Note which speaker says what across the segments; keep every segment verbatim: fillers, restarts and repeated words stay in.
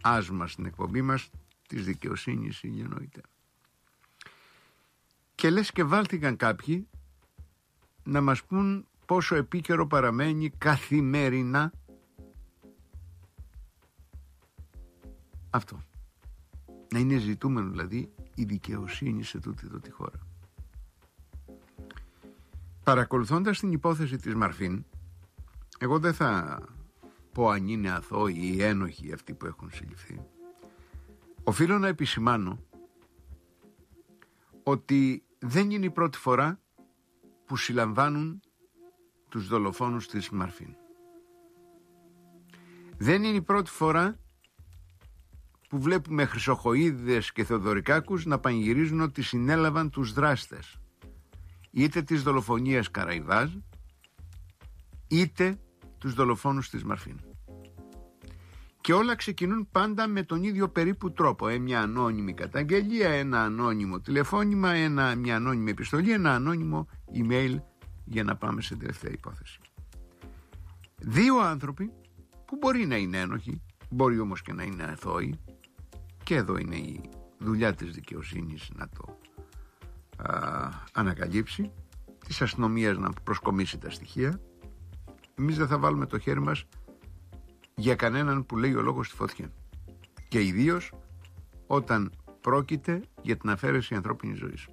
Speaker 1: άσμα στην εκπομπή μας της δικαιοσύνης γεννοείται. Και λες και βάλθηκαν κάποιοι να μας πούν πόσο επίκαιρο παραμένει καθημερινά αυτό. Να είναι ζητούμενο δηλαδή η δικαιοσύνη σε τούτη εδώ τη χώρα. Παρακολουθώντας την υπόθεση της Μαρφίν, εγώ δεν θα πω αν είναι αθώοι ή ένοχοι αυτοί που έχουν συλληφθεί. Οφείλω να επισημάνω ότι δεν είναι η πρώτη φορά που συλλαμβάνουν τους δολοφόνους της Μαρφίν. Δεν είναι η πρώτη φορά που βλέπουμε Χρυσοχοΐδες και Θεοδωρικάκους να πανηγυρίζουν ότι συνέλαβαν τους δράστες είτε της δολοφονίας Καραϊβάζ είτε τους δολοφόνους της Μαρφίν. Και όλα ξεκινούν πάντα με τον ίδιο περίπου τρόπο. Ε, μια ανώνυμη καταγγελία, ένα ανώνυμο τηλεφώνημα, ένα, μια ανώνυμη επιστολή, ένα ανώνυμο email, για να πάμε σε τελευταία υπόθεση. Δύο άνθρωποι που μπορεί να είναι ένοχοι, μπορεί όμως και να είναι αθώοι, και εδώ είναι η δουλειά της δικαιοσύνης να το α, ανακαλύψει, της αστυνομίας να προσκομίσει τα στοιχεία. Εμείς δεν θα βάλουμε το χέρι μας για κανέναν που λέει ο λόγος στη φωτιά, και ιδίως όταν πρόκειται για την αφαίρεση ανθρώπινης ζωής.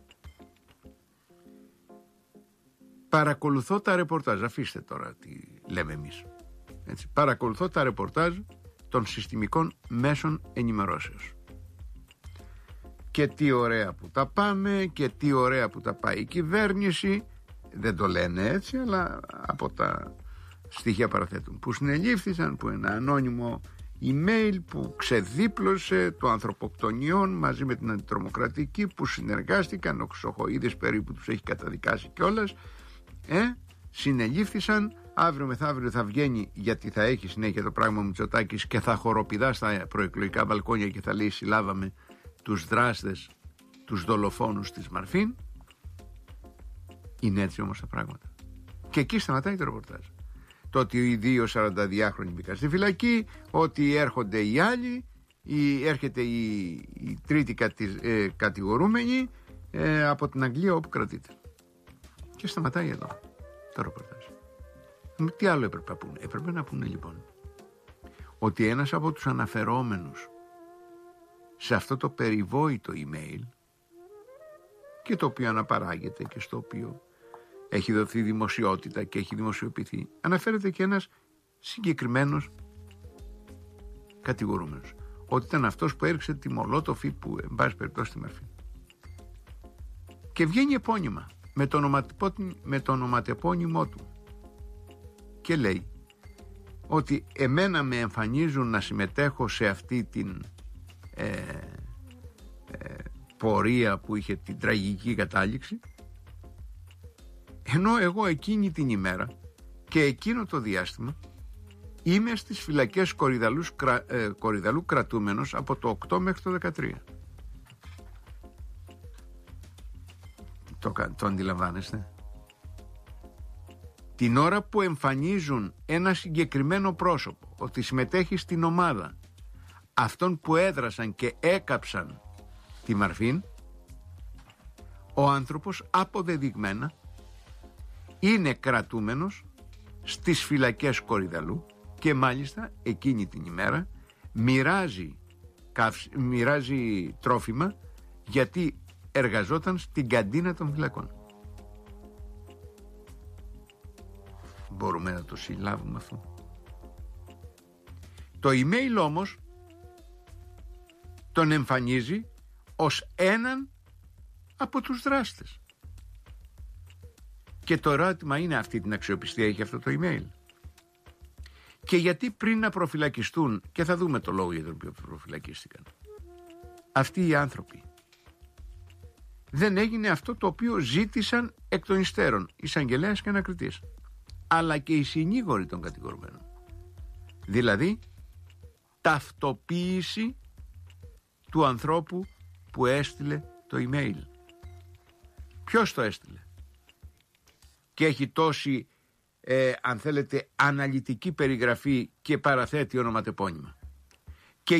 Speaker 1: Παρακολουθώ τα ρεπορτάζ, αφήστε τώρα τι λέμε εμείς, έτσι. Παρακολουθώ τα ρεπορτάζ των συστημικών μέσων ενημερώσεως. Και τι ωραία που τα πάμε, και τι ωραία που τα πάει η κυβέρνηση. Δεν το λένε έτσι, αλλά από τα στοιχεία παραθέτουν. Που συνελήφθησαν, που ένα ανώνυμο email που ξεδίπλωσε το ανθρωποκτονιών μαζί με την αντιτρομοκρατική, που συνεργάστηκαν, ο Χρυσοχοΐδης περίπου τους έχει καταδικάσει κιόλας. Ε, συνελήφθησαν, αύριο μεθαύριο θα βγαίνει, γιατί θα έχει συνέχεια το πράγμα Μητσοτάκης και θα χοροπηδά στα προεκλογικά μπαλκόνια και θα λέει συλλάβαμε τους δράστες, τους δολοφόνους της Μαρφίν. Είναι έτσι όμως τα πράγματα. Και εκεί σταματάει το ρεπορτάζ. Το ότι οι δύο σαρανταδυάχρονοι μπήκαν στη φυλακή, ότι έρχονται οι άλλοι, η, έρχεται η, η τρίτη κατη, ε, κατηγορούμενη ε, από την Αγγλία όπου κρατείται. Και σταματάει εδώ το ρεπορτάζ. Τι άλλο έπρεπε να πούνε? Έπρεπε να πούνε λοιπόν ότι ένας από τους αναφερόμενους σε αυτό το περιβόητο email, και το οποίο αναπαράγεται και στο οποίο έχει δοθεί δημοσιότητα και έχει δημοσιοποιηθεί, αναφέρεται και ένας συγκεκριμένος κατηγορούμενος, ότι ήταν αυτός που έριξε τη μολότοφη που εν πάση περιπτώσει τη Μαρφίν. Και βγαίνει επώνυμα με το, ονοματεπώνυμο, με το ονοματεπώνυμό του και λέει ότι εμένα με εμφανίζουν να συμμετέχω σε αυτή την ε, ε, πορεία που είχε την τραγική κατάληξη, ενώ εγώ εκείνη την ημέρα και εκείνο το διάστημα είμαι στις φυλακές Κορυδαλούς, ε, Κορυδαλού κρατούμενος από το οκτώ μέχρι το δεκατρία. Το, το αντιλαμβάνεστε? Την ώρα που εμφανίζουν ένα συγκεκριμένο πρόσωπο ότι συμμετέχει στην ομάδα αυτών που έδρασαν και έκαψαν τη Μαρφίν, ο άνθρωπος αποδεδειγμένα είναι κρατούμενος στις φυλακές Κορυδαλού και μάλιστα εκείνη την ημέρα μοιράζει, καύση, μοιράζει τρόφιμα, γιατί εργαζόταν στην καντίνα των φυλακών. Μπορούμε να το συλλάβουμε αυτό? Το email όμως τον εμφανίζει ως έναν από τους δράστες. Και το ερώτημα είναι, αυτή την αξιοπιστία έχει αυτό το email? Και γιατί πριν να προφυλακιστούν, και θα δούμε το λόγο για τον οποίο προφυλακίστηκαν, αυτοί οι άνθρωποι, δεν έγινε αυτό το οποίο ζήτησαν εκ των υστέρων εισαγγελέας και ανακριτής, αλλά και οι συνήγοροι των κατηγορουμένων? Δηλαδή ταυτοποίηση του ανθρώπου που έστειλε το email. Ποιος το έστειλε? Και έχει τόση ε, αν θέλετε αναλυτική περιγραφή και παραθέτει ονοματεπώνυμα.